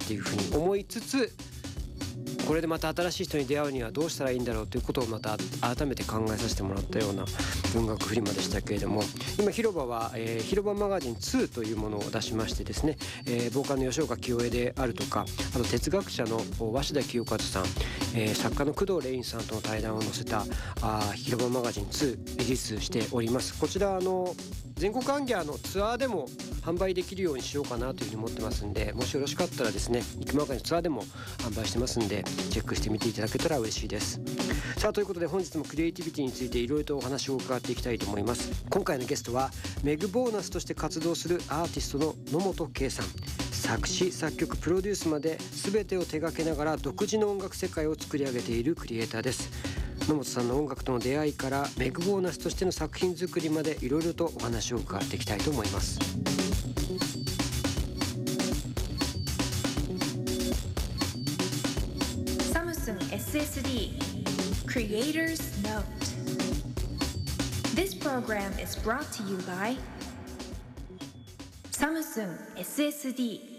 っていうふうに思いつつ、これでまた新しい人に出会うにはどうしたらいいんだろうということをまた改めて考えさせてもらったような文学フリマでしたけれども、今広場は、広場マガジン2というものを出しましてですね、ボーカルの吉岡清江であるとか、あと哲学者の鷲田清和さん、作家の工藤レインさんとの対談を載せた広場マガジン2リリースしております。こちら全国アンギャーのツアーでも販売できるようにしようかなというふうに思ってますんで、もしよろしかったらですね、肉マガジンツアーでも販売してますんで、チェックしてみていただけたら嬉しいです。さあ、ということで本日もクリエイティビティについていろいろとお話を伺っていきたいと思います。今回のゲストはメグボーナスとして活動するアーティストの野本圭さん。作詞作曲プロデュースまで全てを手掛けながら独自の音楽世界を作り上げているクリエイターです。野本さんの音楽との出会いからメグボーナスとしての作品作りまでいろいろとお話を伺っていきたいと思います。 サムスン SSD Creators Note. This program is brought to you by Samsung SSD